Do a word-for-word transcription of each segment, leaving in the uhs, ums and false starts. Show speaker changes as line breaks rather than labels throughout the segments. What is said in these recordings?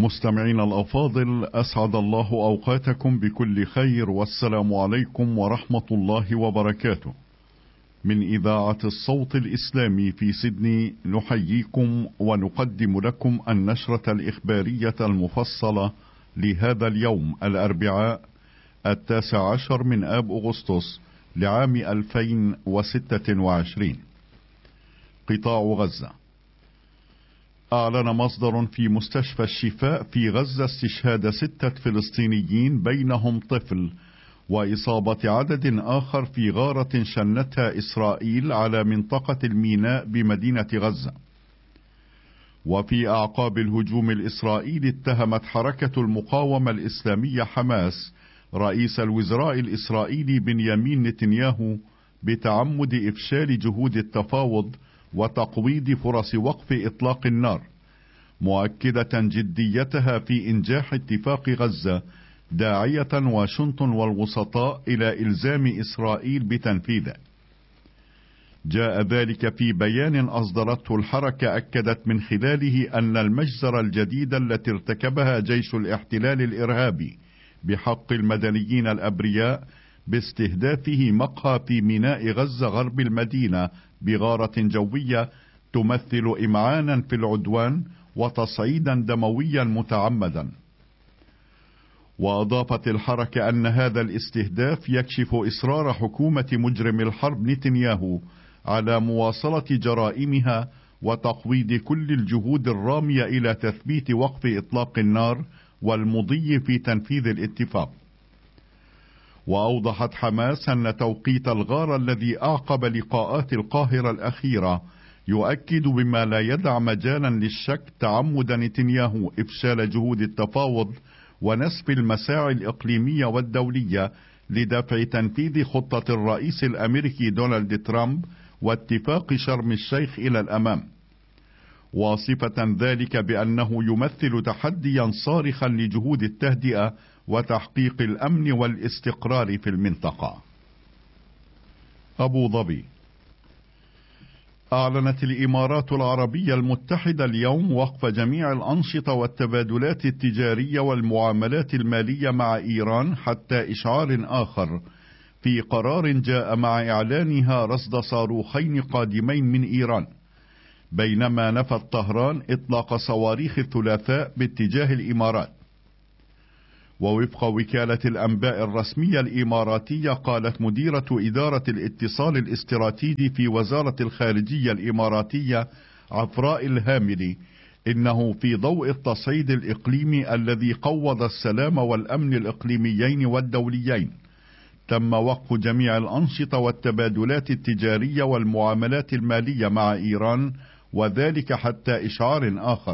مستمعين الأفاضل، أسعد الله أوقاتكم بكل خير، والسلام عليكم ورحمة الله وبركاته. من إذاعة الصوت الإسلامي في سيدني نحييكم ونقدم لكم النشرة الإخبارية المفصلة لهذا اليوم الأربعاء التاسع عشر من آب أغسطس لعام ألفين وستة وعشرين. قطاع غزة. أعلن مصدر في مستشفى الشفاء في غزة استشهاد ستة فلسطينيين بينهم طفل، وإصابة عدد آخر في غارة شنتها إسرائيل على منطقة الميناء بمدينة غزة. وفي أعقاب الهجوم الإسرائيلي اتهمت حركة المقاومة الإسلامية حماس رئيس الوزراء الإسرائيلي بنيامين نتنياهو بتعمد إفشال جهود التفاوض وتقويض فرص وقف إطلاق النار، مؤكدة جديتها في إنجاح اتفاق غزة، داعية واشنطن والوسطاء إلى إلزام إسرائيل بتنفيذه. جاء ذلك في بيان أصدرته الحركة، أكدت من خلاله أن المجزرة الجديدة التي ارتكبها جيش الاحتلال الإرهابي بحق المدنيين الأبرياء باستهدافه مقهى في ميناء غزة غرب المدينة بغارة جوية تمثل إمعانا في العدوان وتصعيدا دمويا متعمدا. وأضافت الحركة أن هذا الاستهداف يكشف إصرار حكومة مجرم الحرب نتنياهو على مواصلة جرائمها وتقويض كل الجهود الرامية إلى تثبيت وقف إطلاق النار والمضي في تنفيذ الاتفاق. وأوضحت حماس أن توقيت الغارة الذي أعقب لقاءات القاهرة الأخيرة يؤكد بما لا يدع مجالا للشك تعمد نتنياهو إفشال جهود التفاوض ونسف المساعي الإقليمية والدولية لدفع تنفيذ خطة الرئيس الأمريكي دونالد ترامب واتفاق شرم الشيخ إلى الأمام، واصفة ذلك بأنه يمثل تحديا صارخا لجهود التهدئة وتحقيق الأمن والاستقرار في المنطقة. أبو ظبي. أعلنت الإمارات العربية المتحدة اليوم وقف جميع الأنشطة والتبادلات التجارية والمعاملات المالية مع إيران حتى إشعار آخر، في قرار جاء مع إعلانها رصد صاروخين قادمين من إيران، بينما نفت طهران إطلاق صواريخ الثلاثاء باتجاه الإمارات. ووفق وكالة الأنباء الرسمية الإماراتية، قالت مديرة إدارة الاتصال الاستراتيجي في وزارة الخارجية الإماراتية عفراء الهاملي إنه في ضوء التصعيد الإقليمي الذي قوض السلام والأمن الإقليميين والدوليين، تم وقف جميع الأنشطة والتبادلات التجارية والمعاملات المالية مع إيران، وذلك حتى إشعار آخر.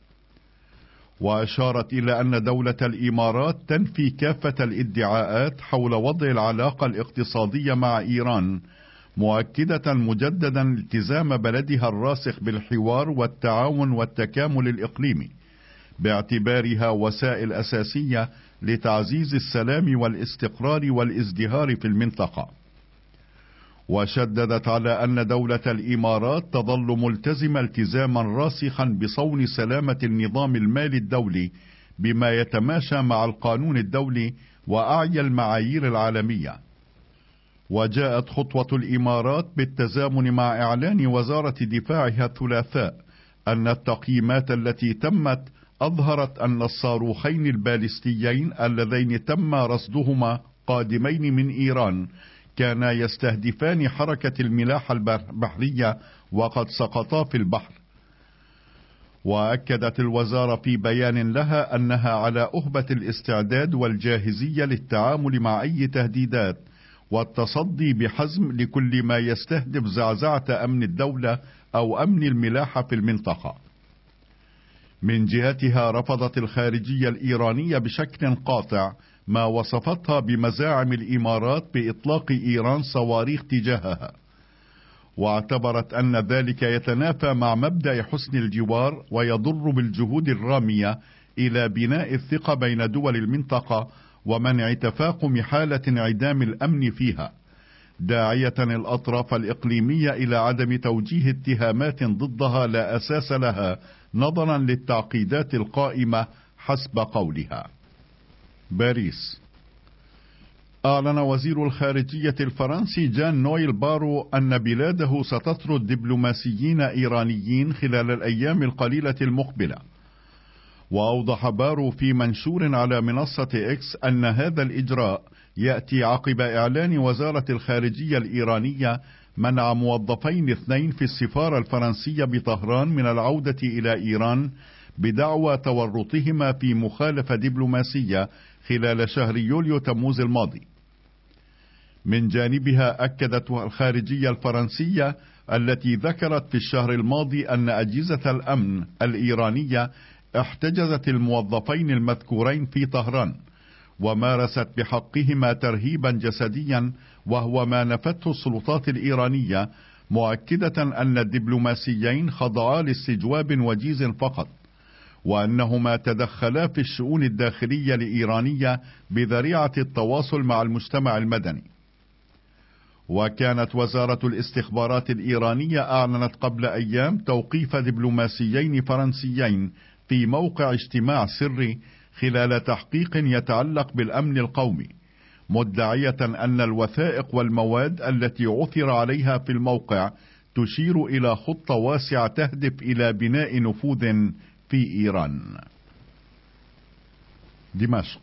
وأشارت إلى أن دولة الإمارات تنفي كافة الادعاءات حول وضع العلاقة الاقتصادية مع إيران، مؤكدة مجددا التزام بلدها الراسخ بالحوار والتعاون والتكامل الإقليمي، باعتبارها وسائل أساسية لتعزيز السلام والاستقرار والازدهار في المنطقة. وشددت على أن دولة الإمارات تظل ملتزمة التزاما راسخا بصون سلامة النظام المالي الدولي بما يتماشى مع القانون الدولي وأعلى المعايير العالمية. وجاءت خطوة الإمارات بالتزامن مع إعلان وزارة دفاعها الثلاثاء أن التقييمات التي تمت أظهرت أن الصاروخين البالستيين اللذين تم رصدهما قادمين من إيران كانا يستهدفان حركة الملاحة البحرية وقد سقطا في البحر. وأكدت الوزارة في بيان لها أنها على أهبة الاستعداد والجاهزية للتعامل مع أي تهديدات والتصدي بحزم لكل ما يستهدف زعزعة أمن الدولة أو أمن الملاحة في المنطقة. من جهتها رفضت الخارجية الإيرانية بشكل قاطع ما وصفتها بمزاعم الإمارات بإطلاق إيران صواريخ تجاهها، واعتبرت أن ذلك يتنافى مع مبدأ حسن الجوار ويضر بالجهود الرامية إلى بناء الثقة بين دول المنطقة ومنع تفاقم حالة انعدام الأمن فيها، داعية الأطراف الإقليمية إلى عدم توجيه اتهامات ضدها لا أساس لها نظرا للتعقيدات القائمة حسب قولها. باريس. أعلن وزير الخارجية الفرنسي جان نويل بارو أن بلاده ستطرد دبلوماسيين إيرانيين خلال الأيام القليلة المقبلة. وأوضح بارو في منشور على منصة إكس أن هذا الإجراء يأتي عقب إعلان وزارة الخارجية الإيرانية منع موظفين اثنين في السفارة الفرنسية بطهران من العودة إلى إيران بدعوى تورطهما في مخالفة دبلوماسية خلال شهر يوليو تموز الماضي. من جانبها أكدت الخارجية الفرنسية التي ذكرت في الشهر الماضي أن أجهزة الأمن الإيرانية احتجزت الموظفين المذكورين في طهران ومارست بحقهما ترهيبا جسديا، وهو ما نفته السلطات الإيرانية، مؤكدة أن الدبلوماسيين خضعا لاستجواب وجيز فقط، وأنهما تدخلا في الشؤون الداخلية الإيرانية بذريعة التواصل مع المجتمع المدني. وكانت وزارة الاستخبارات الإيرانية أعلنت قبل أيام توقيف دبلوماسيين فرنسيين في موقع اجتماع سري خلال تحقيق يتعلق بالأمن القومي، مدعية أن الوثائق والمواد التي عثر عليها في الموقع تشير إلى خطة واسعة تهدف إلى بناء نفوذ في إيران. دمشق.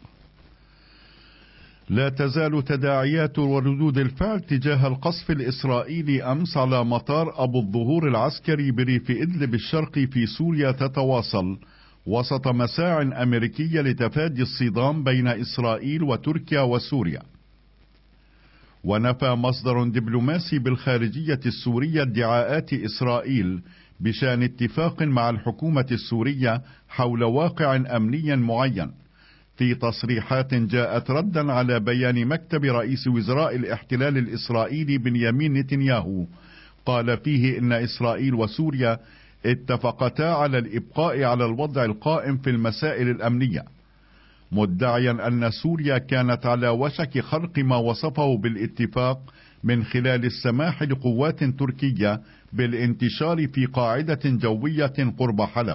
لا تزال تداعيات وردود الفعل تجاه القصف الإسرائيلي أمس على مطار أبو الظهور العسكري بريف إدلب الشرقي في سوريا تتواصل وسط مساع أمريكية لتفادي الصدام بين إسرائيل وتركيا وسوريا. ونفى مصدر دبلوماسي بالخارجية السورية ادعاءات إسرائيل بشأن اتفاق مع الحكومة السورية حول واقع أمني معين، في تصريحات جاءت ردا على بيان مكتب رئيس وزراء الاحتلال الإسرائيلي بنيامين نتنياهو، قال فيه إن إسرائيل وسوريا اتفقتا على الإبقاء على الوضع القائم في المسائل الأمنية، مدعيا أن سوريا كانت على وشك خرق ما وصفه بالاتفاق من خلال السماح لقوات تركية بالانتشار في قاعدة جوية قرب حلب.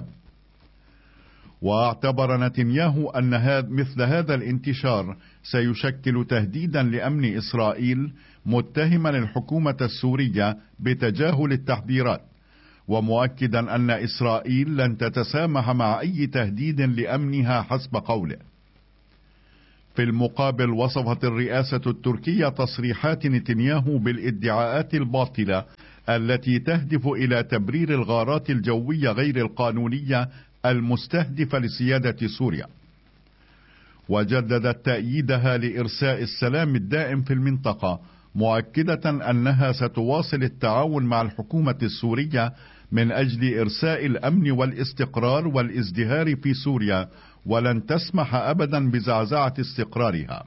واعتبر نتنياهو أن هذا مثل هذا الانتشار سيشكل تهديدا لأمن إسرائيل، متهما الحكومة السورية بتجاهل التحذيرات، ومؤكدا أن إسرائيل لن تتسامح مع أي تهديد لأمنها حسب قوله. في المقابل وصفت الرئاسة التركية تصريحات نتنياهو بالادعاءات الباطلة التي تهدف إلى تبرير الغارات الجوية غير القانونية المستهدفة لسيادة سوريا، وجددت تأييدها لإرساء السلام الدائم في المنطقة، مؤكدة أنها ستواصل التعاون مع الحكومة السورية من أجل إرساء الأمن والاستقرار والازدهار في سوريا، ولن تسمح أبدا بزعزعة استقرارها.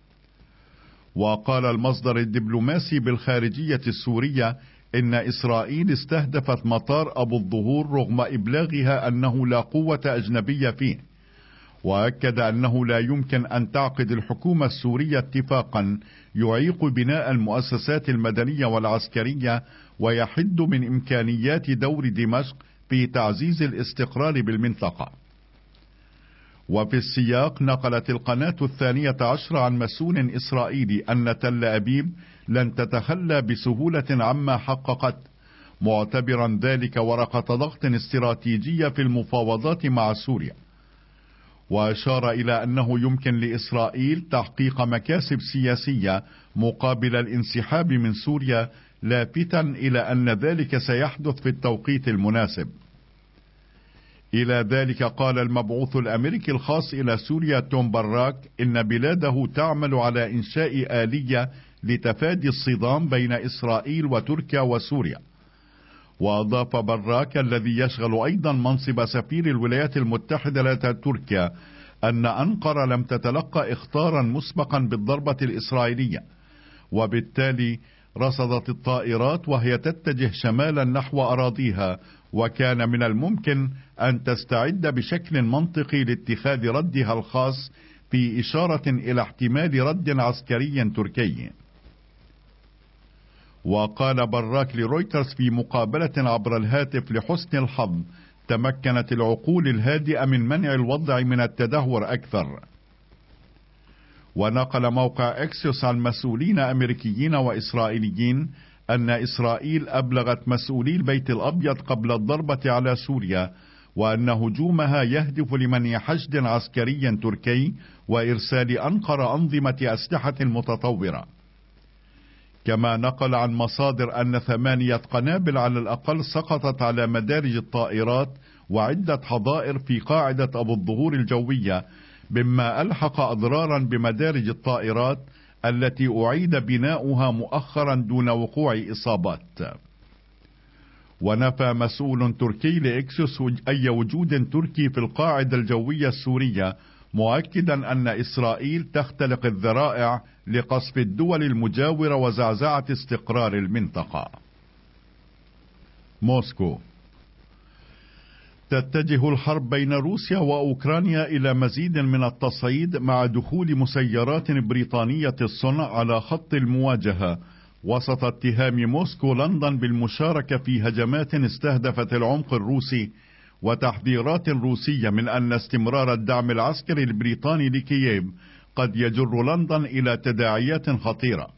وقال المصدر الدبلوماسي بالخارجية السورية إن إسرائيل استهدفت مطار أبو الظهور رغم إبلاغها أنه لا قوة أجنبية فيه، وأكد أنه لا يمكن أن تعقد الحكومة السورية اتفاقا يعيق بناء المؤسسات المدنية والعسكرية ويحد من إمكانيات دور دمشق في تعزيز الاستقرار بالمنطقة. وفي السياق نقلت القناة الثانية عشر عن مسؤول إسرائيلي أن تل أبيب لن تتخلى بسهولة عما حققت، معتبرا ذلك ورقة ضغط استراتيجية في المفاوضات مع سوريا. وأشار إلى أنه يمكن لإسرائيل تحقيق مكاسب سياسية مقابل الانسحاب من سوريا، لافتا إلى أن ذلك سيحدث في التوقيت المناسب. إلى ذلك قال المبعوث الأمريكي الخاص إلى سوريا توم براك إن بلاده تعمل على إنشاء آلية لتفادي الصدام بين إسرائيل وتركيا وسوريا. وأضاف براك الذي يشغل أيضا منصب سفير الولايات المتحدة لدى تركيا أن أنقرة لم تتلقى إخطارا مسبقا بالضربة الإسرائيلية، وبالتالي رصدت الطائرات وهي تتجه شمالا نحو أراضيها، وكان من الممكن أن تستعد بشكل منطقي لاتخاذ ردها الخاص، في إشارة إلى احتمال رد عسكري تركي. وقال براك لرويترز في مقابلة عبر الهاتف لحسن الحظ تمكنت العقول الهادئة من منع الوضع من التدهور أكثر. ونقل موقع إكسيوس عن مسؤولين أمريكيين وإسرائيليين أن إسرائيل أبلغت مسؤولي البيت الأبيض قبل الضربة على سوريا، وأن هجومها يهدف لمنع حشد عسكري تركي وإرسال أنقرة أنظمة أسلحة متطورة. كما نقل عن مصادر أن ثمانية قنابل على الأقل سقطت على مدارج الطائرات وعدة حظائر في قاعدة أبو الظهور الجوية، مما ألحق أضرارا بمدارج الطائرات التي أعيد بناؤها مؤخرا دون وقوع إصابات. ونفى مسؤول تركي لإكسيوس أي وجود تركي في القاعدة الجوية السورية، مؤكدا أن إسرائيل تختلق الذرائع لقصف الدول المجاورة وزعزعة استقرار المنطقة. موسكو. تتجه الحرب بين روسيا وأوكرانيا إلى مزيد من التصعيد مع دخول مسيرات بريطانية الصنع على خط المواجهة، وسط اتهام موسكو لندن بالمشاركة في هجمات استهدفت العمق الروسي، وتحذيرات روسية من أن استمرار الدعم العسكري البريطاني لكييف قد يجر لندن إلى تداعيات خطيرة.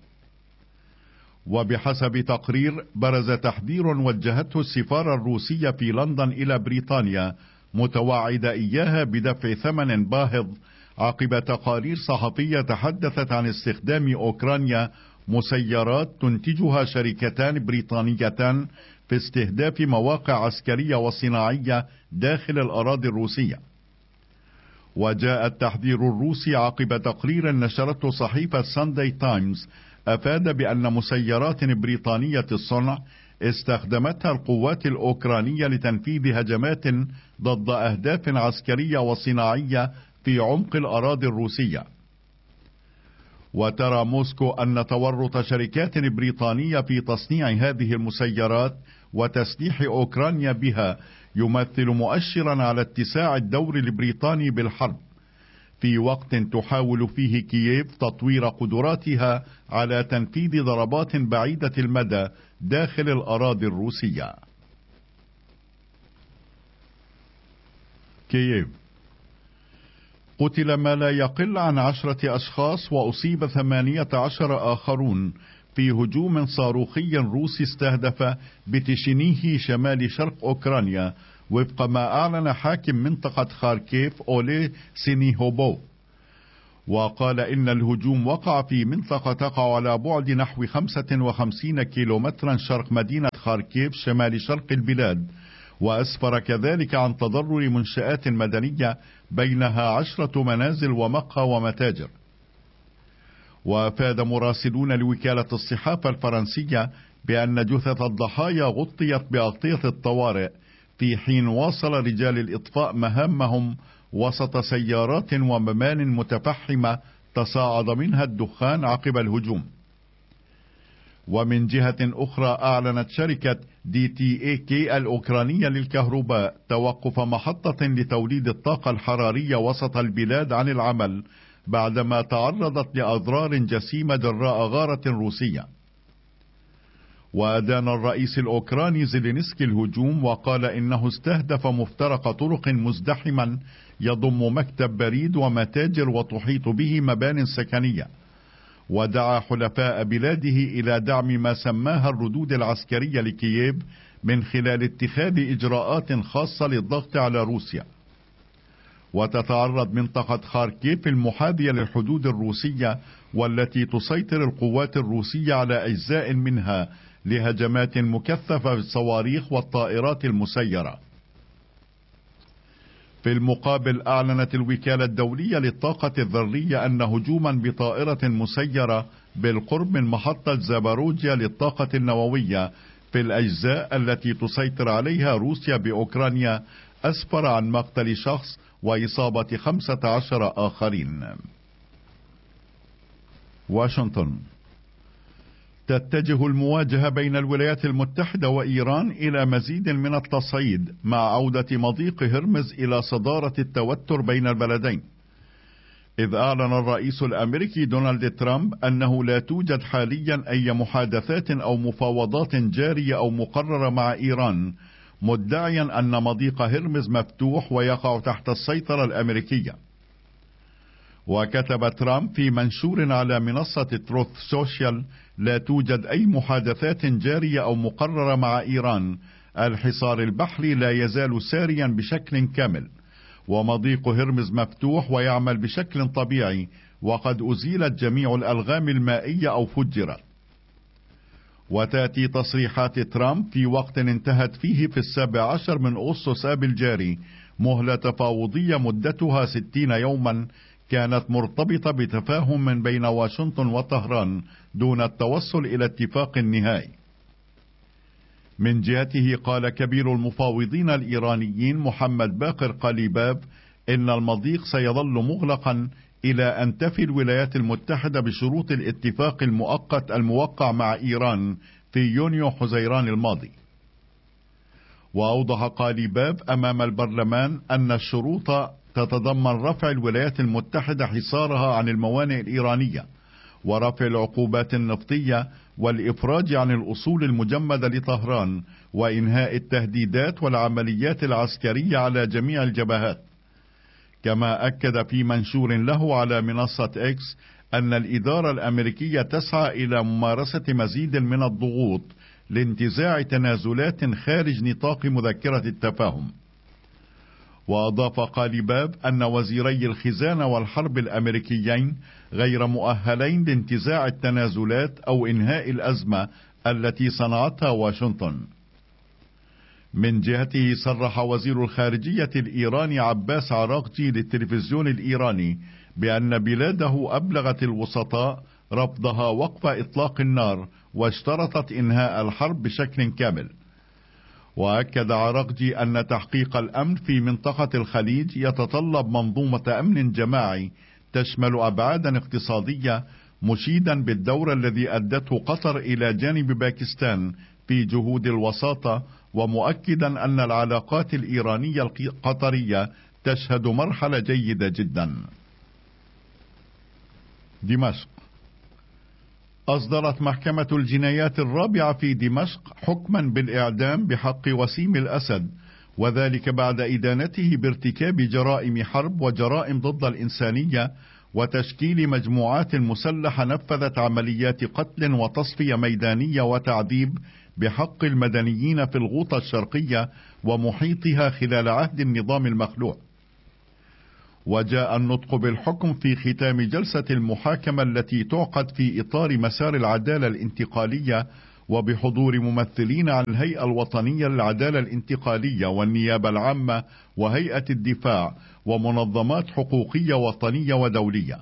وبحسب تقرير برز تحذير وجهته السفارة الروسية في لندن إلى بريطانيا، متوعدة إياها بدفع ثمن باهظ عقب تقارير صحفية تحدثت عن استخدام أوكرانيا مسيرات تنتجها شركتان بريطانيتان في استهداف مواقع عسكرية وصناعية داخل الأراضي الروسية. وجاء التحذير الروسي عقب تقرير نشرته صحيفة سانداي تايمز أفاد بأن مسيرات بريطانية الصنع استخدمتها القوات الأوكرانية لتنفيذ هجمات ضد أهداف عسكرية وصناعية في عمق الأراضي الروسية. وترى موسكو أن تورط شركات بريطانية في تصنيع هذه المسيرات وتسليح أوكرانيا بها يمثل مؤشرا على اتساع الدور البريطاني بالحرب، في وقت تحاول فيه كييف تطوير قدراتها على تنفيذ ضربات بعيدة المدى داخل الأراضي الروسية. كييف. قتل ما لا يقل عن عشرة أشخاص وأصيب ثمانية عشر آخرون في هجوم صاروخي روسي استهدف بتشينيهي شمال شرق أوكرانيا، وفق ما أعلن حاكم منطقة خاركيف أولي سينيهوبو. وقال إن الهجوم وقع في منطقة تقع على بعد نحو خمسة وخمسين كيلومترا شرق مدينة خاركيف شمال شرق البلاد، وأسفر كذلك عن تضرر منشآت مدنية بينها عشرة منازل ومقهى ومتاجر. وأفاد مراسلون لوكالة الصحافة الفرنسية بأن جثث الضحايا غطيت بأغطية الطوارئ، في حين واصل رجال الإطفاء مهامهم وسط سيارات ومبان متفحمة تصاعد منها الدخان عقب الهجوم. ومن جهة أخرى أعلنت شركة دي تي اي كي الأوكرانية للكهرباء توقف محطة لتوليد الطاقة الحرارية وسط البلاد عن العمل بعدما تعرضت لأضرار جسيمة جراء غارة روسية. وأدان الرئيس الأوكراني زيلينسكي الهجوم وقال إنه استهدف مفترق طرق مزدحما يضم مكتب بريد ومتاجر وتحيط به مبان سكنية، ودعا حلفاء بلاده إلى دعم ما سماها الردود العسكرية لكييف من خلال اتخاذ إجراءات خاصة للضغط على روسيا. وتتعرض منطقة خاركيف المحاذية للحدود الروسية والتي تسيطر القوات الروسية على أجزاء منها لهجمات مكثفة بالصواريخ والطائرات المسيرة. في المقابل أعلنت الوكالة الدولية للطاقة الذرية أن هجوما بطائرة مسيرة بالقرب من محطة زاباروجيا للطاقة النووية في الأجزاء التي تسيطر عليها روسيا بأوكرانيا أسفر عن مقتل شخص وإصابة خمسة عشر آخرين. واشنطن. تتجه المواجهة بين الولايات المتحدة وإيران إلى مزيد من التصعيد مع عودة مضيق هرمز إلى صدارة التوتر بين البلدين، إذ أعلن الرئيس الأمريكي دونالد ترامب أنه لا توجد حاليا أي محادثات أو مفاوضات جارية أو مقررة مع إيران، مدعيا أن مضيق هرمز مفتوح ويقع تحت السيطرة الأمريكية. وكتب ترامب في منشور على منصة تروث سوشيال: لا توجد أي محادثات جارية أو مقررة مع إيران، الحصار البحري لا يزال ساريا بشكل كامل، ومضيق هرمز مفتوح ويعمل بشكل طبيعي، وقد أزيلت جميع الألغام المائية أو فجرت. وتأتي تصريحات ترامب في وقت انتهت فيه في السابع عشر من أغسطس آب الجاري مهلة تفاوضية مدتها ستين يوما كانت مرتبطة بتفاهم من بين واشنطن وطهران دون التوصل إلى اتفاق نهائي. من جهته قال كبير المفاوضين الإيرانيين محمد باقر قليباف إن المضيق سيظل مغلقا إلى أن تفي الولايات المتحدة بشروط الاتفاق المؤقت الموقع مع إيران في يونيو حزيران الماضي. وأوضح قليباف أمام البرلمان أن الشروط تتضمن رفع الولايات المتحدة حصارها عن الموانئ الإيرانية، ورفع العقوبات النفطية، والإفراج عن الأصول المجمدة لطهران، وإنهاء التهديدات والعمليات العسكرية على جميع الجبهات. كما أكد في منشور له على منصة إكس أن الإدارة الأمريكية تسعى إلى ممارسة مزيد من الضغوط لانتزاع تنازلات خارج نطاق مذكرة التفاهم. وأضاف قليباف أن وزيري الخزانة والحرب الأمريكيين غير مؤهلين لانتزاع التنازلات أو إنهاء الأزمة التي صنعتها واشنطن. من جهته صرح وزير الخارجية الإيراني عباس عراقجي للتلفزيون الإيراني بأن بلاده أبلغت الوسطاء رفضها وقف إطلاق النار، واشترطت إنهاء الحرب بشكل كامل. وأكد عراقجي أن تحقيق الأمن في منطقة الخليج يتطلب منظومة أمن جماعي تشمل أبعادا اقتصادية، مشيدا بالدور الذي أدته قطر إلى جانب باكستان في جهود الوساطة، ومؤكدا أن العلاقات الإيرانية القطرية تشهد مرحلة جيدة جدا. دمشق. أصدرت محكمة الجنايات الرابعة في دمشق حكما بالإعدام بحق وسيم الأسد، وذلك بعد إدانته بارتكاب جرائم حرب وجرائم ضد الإنسانية وتشكيل مجموعات مسلحة نفذت عمليات قتل وتصفية ميدانية وتعذيب بحق المدنيين في الغوطة الشرقية ومحيطها خلال عهد النظام المخلوع. وجاء النطق بالحكم في ختام جلسة المحاكمة التي تعقد في إطار مسار العدالة الانتقالية، وبحضور ممثلين عن الهيئة الوطنية للعدالة الانتقالية والنيابة العامة وهيئة الدفاع ومنظمات حقوقية وطنية ودولية.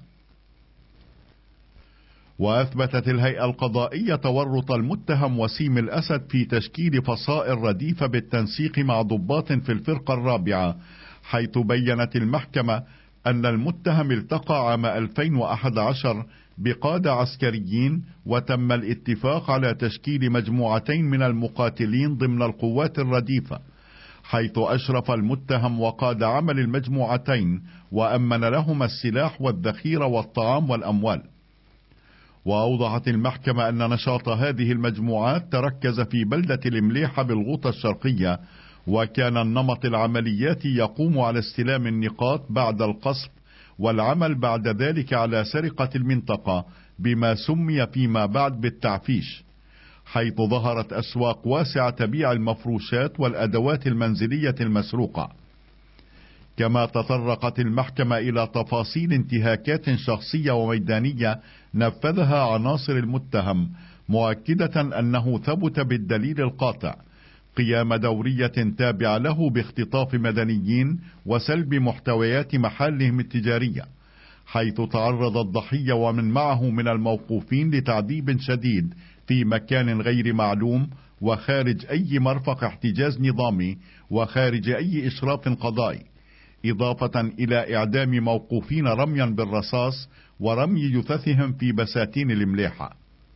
وأثبتت الهيئة القضائية تورط المتهم وسيم الأسد في تشكيل فصائل رديفة بالتنسيق مع ضباط في الفرقة الرابعة، حيث بيّنت المحكمة أن المتهم التقى عام ألفين وأحد عشر بقادة عسكريين، وتم الاتفاق على تشكيل مجموعتين من المقاتلين ضمن القوات الرديفة، حيث أشرف المتهم وقاد عمل المجموعتين وأمن لهم السلاح والذخيرة والطعام والأموال. وأوضحت المحكمة أن نشاط هذه المجموعات تركز في بلدة المليحة بالغوطة الشرقية، وكان النمط العملياتي يقوم على استلام النقاط بعد القصف، والعمل بعد ذلك على سرقة المنطقة بما سمي فيما بعد بالتعفيش، حيث ظهرت أسواق واسعة تبيع المفروشات والأدوات المنزلية المسروقة. كما تطرقت المحكمة إلى تفاصيل انتهاكات شخصية وميدانية نفذها عناصر المتهم، مؤكدة أنه ثبت بالدليل القاطع قيام دورية تابعة له باختطاف مدنيين وسلب محتويات محلهم التجارية، حيث تعرض الضحية ومن معه من الموقوفين لتعذيب شديد في مكان غير معلوم وخارج أي مرفق احتجاز نظامي وخارج أي إشراف قضائي، إضافة إلى إعدام موقوفين رميا بالرصاص ورمي جثثهم في بساتين المليحة.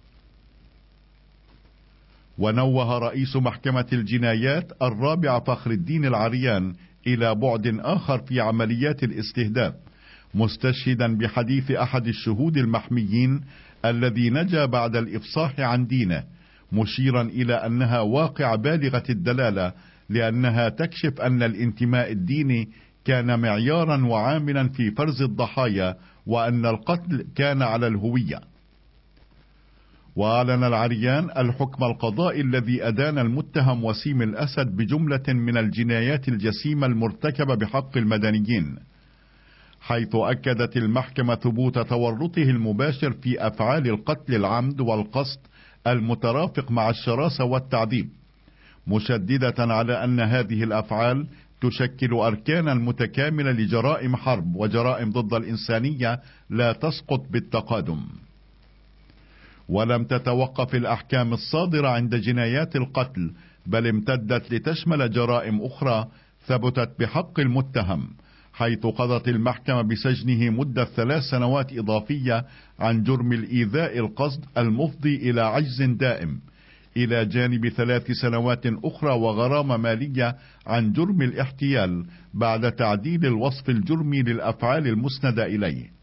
ونوه رئيس محكمة الجنايات الرابعة فخر الدين العريان إلى بعد آخر في عمليات الاستهداف، مستشهدا بحديث أحد الشهود المحميين الذي نجا بعد الإفصاح عن دينه، مشيرا إلى أنها واقع بالغة الدلالة لأنها تكشف أن الانتماء الديني كان معيارا وعاملا في فرز الضحايا، وأن القتل كان على الهوية. وأعلن العريان الحكم القضائي الذي أدان المتهم وسيم الأسد بجملة من الجنايات الجسيمة المرتكبة بحق المدنيين، حيث أكدت المحكمة ثبوت تورطه المباشر في أفعال القتل العمد والقصد المترافق مع الشراسة والتعذيب، مشددة على أن هذه الأفعال تشكل أركانا متكاملة لجرائم حرب وجرائم ضد الإنسانية لا تسقط بالتقادم. ولم تتوقف الأحكام الصادرة عند جنايات القتل، بل امتدت لتشمل جرائم أخرى ثبتت بحق المتهم، حيث قضت المحكمة بسجنه مدة ثلاث سنوات إضافية عن جرم الإيذاء القصد المفضي إلى عجز دائم، إلى جانب ثلاث سنوات أخرى وغرامة مالية عن جرم الاحتيال بعد تعديل الوصف الجرمي للأفعال المسندة إليه.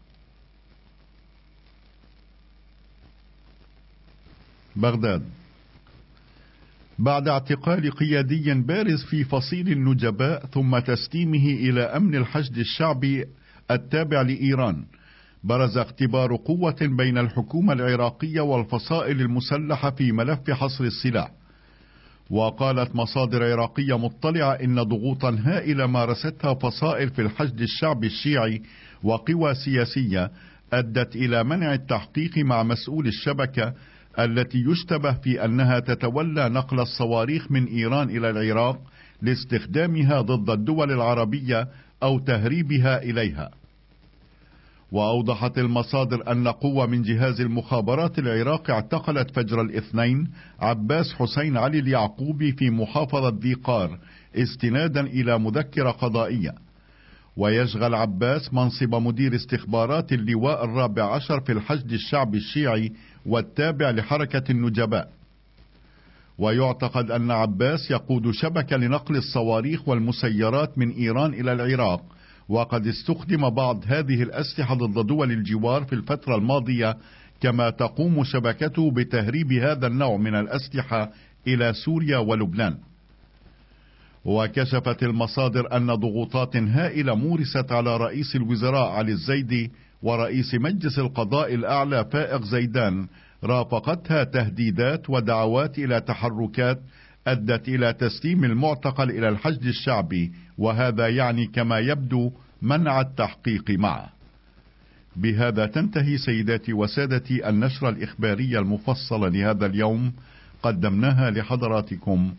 بغداد. بعد اعتقال قيادي بارز في فصيل النجباء ثم تسليمه إلى أمن الحشد الشعبي التابع لإيران، برز اختبار قوة بين الحكومة العراقية والفصائل المسلحة في ملف حصر السلاح. وقالت مصادر عراقية مطلعة إن ضغوطا هائلة مارستها فصائل في الحشد الشعبي الشيعي وقوى سياسية أدت إلى منع التحقيق مع مسؤول الشبكة التي يشتبه في أنها تتولى نقل الصواريخ من إيران إلى العراق لاستخدامها ضد الدول العربية أو تهريبها إليها. وأوضحت المصادر أن قوة من جهاز المخابرات العراقي اعتقلت فجر الاثنين عباس حسين علي اليعقوبي في محافظة ذي قار استنادا إلى مذكرة قضائية. ويشغل عباس منصب مدير استخبارات اللواء الرابع عشر في الحشد الشعبي الشيعي والتابع لحركة النجباء. ويعتقد أن عباس يقود شبكة لنقل الصواريخ والمسيرات من إيران إلى العراق، وقد استخدم بعض هذه الأسلحة ضد دول الجوار في الفترة الماضية، كما تقوم شبكته بتهريب هذا النوع من الأسلحة إلى سوريا ولبنان. وكشفت المصادر أن ضغوطات هائلة مورست على رئيس الوزراء علي الزيدي ورئيس مجلس القضاء الأعلى فائق زيدان، رافقتها تهديدات ودعوات إلى تحركات أدت إلى تسليم المعتقل إلى الحشد الشعبي، وهذا يعني كما يبدو منع التحقيق معه. بهذا تنتهي سيداتي وسادتي النشرة الإخبارية المفصلة لهذا اليوم، قدمناها لحضراتكم